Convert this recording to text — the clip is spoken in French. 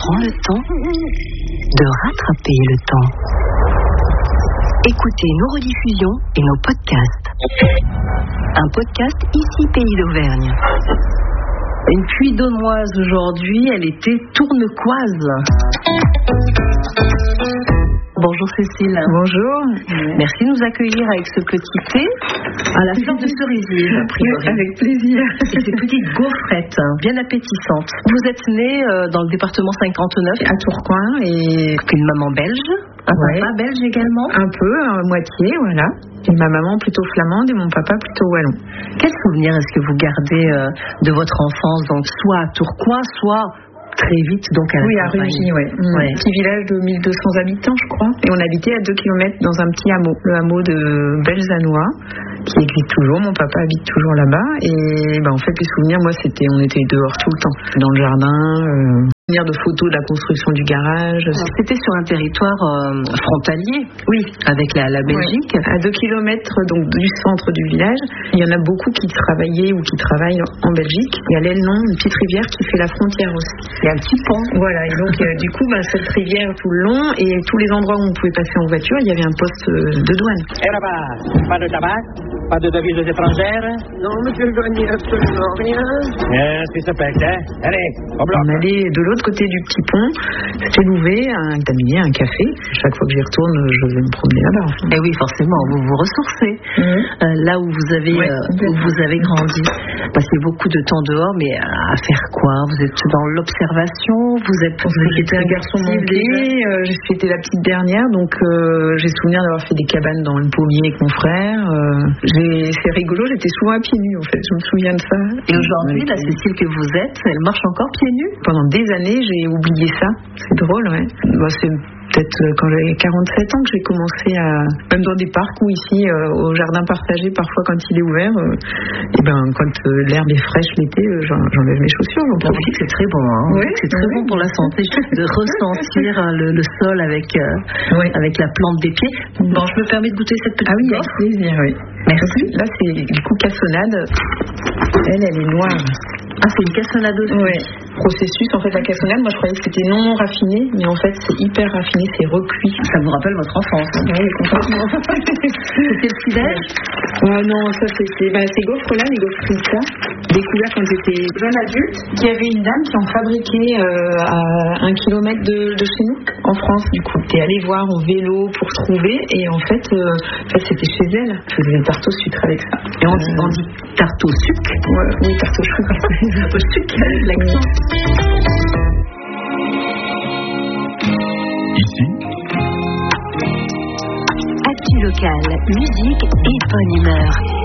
prend le temps de rattraper le temps. Écoutez nos rediffusions et nos podcasts. Un podcast ici Pays d'Auvergne. Une pluie daunoise aujourd'hui, elle était tournecoise. Bonjour Cécile. Bonjour. Merci de nous accueillir avec ce petit thé à la fleur de cerisier, a priori. Avec plaisir. Et ces petites gaufrettes, bien appétissantes. Vous êtes née dans le département 59, À Tourcoing et une maman belge, un papa belge également. un peu, à moitié, voilà. Et ma maman plutôt flamande et mon papa plutôt wallon. Quel souvenir est-ce que vous gardez de votre enfance, donc soit à Tourcoing, soit très vite donc à la campagne. Rugy, ouais. Un petit village de 1200 habitants, je crois. Et on habitait à 2 km dans un petit hameau, le hameau de Belzanois, qui existe toujours. Mon papa habite toujours là-bas. Et en fait, les souvenirs, moi, on était dehors tout le temps, dans le jardin. Souvenirs de photos de la construction du garage. C'était sur un territoire frontalier, Oui, avec la Belgique. à 2 km donc, du centre du village. Il y en a beaucoup qui travaillaient ou qui travaillent en Belgique. Il y a l'Elnon, une petite rivière qui fait la frontière aussi. Il y a un petit pont. Voilà, et donc du coup, cette rivière tout le long et tous les endroits où on pouvait passer en voiture, il y avait un poste de douane. Et là-bas, pas de tabac, pas de devises étrangères? Non, monsieur le douanier, absolument rien. Si ça pète, hein? Allez, au bloc. On allait de l'autre côté du petit pont, c'était Louvet, un taminier, un café. Chaque fois que j'y retourne, je vais me promener là-bas. Et oui, forcément, vous vous ressourcez. Là où vous avez grandi. Passez beaucoup de temps dehors, mais à faire quoi? Vous êtes dans l'observation? J'étais un garçon manqué, j'étais la petite dernière, donc j'ai souvenir d'avoir fait des cabanes dans le pommier avec mon frère. C'est rigolo, j'étais souvent à pieds nus en fait, je me souviens de ça. Et aujourd'hui, la Cécile que vous êtes, elle marche encore pieds nus? Pendant des années, j'ai oublié ça. C'est drôle, ouais. C'est peut-être quand j'avais 47 ans que j'ai commencé même dans des parcs ou ici au jardin partagé, parfois quand il est ouvert, quand l'herbe est fraîche l'été, j'enlève mes chaussures. On dit que c'est très bon, hein. Ouais, c'est très bon pour la santé de ressentir le sol avec la plante des pieds. Bon, je me permets de goûter cette petite avec gaufre. plaisir, oui. Merci. Là, c'est du coup cassonade. Elle est noire. Ah, c'est une cassonade aussi. Ouais. Processus, en fait, la cassonade, moi je croyais que c'était non raffiné, mais en fait c'est hyper raffiné, c'est recuit. Ça vous rappelle votre enfance? Oui, complètement. C'était le petit-déj? Non, ça c'était ces gaufres-là, les gaufres Rita, découvertes quand j'étais jeune adulte. Il y avait une dame qui en fabriquait à 1 kilomètre de chez nous, en France. Du coup, t'es allé voir en vélo pour trouver, et en fait c'était chez elle. Je faisais des tartes au sucre avec ça. Et on dit tarte au sucre? Ouais, oui, tarte au sucre. Au sucre, l'accent. Ici, Actu locale, musique et bonne humeur.